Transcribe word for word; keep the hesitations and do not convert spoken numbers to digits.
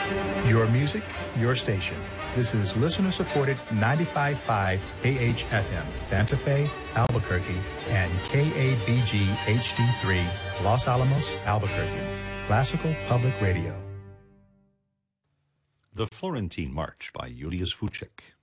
Your music, your station. This is listener-supported ninety-five point five A H F M, Santa Fe, Albuquerque, and K A B G H D three, Los Alamos, Albuquerque. Classical Public Radio. The Florentine March by Julius Fučík.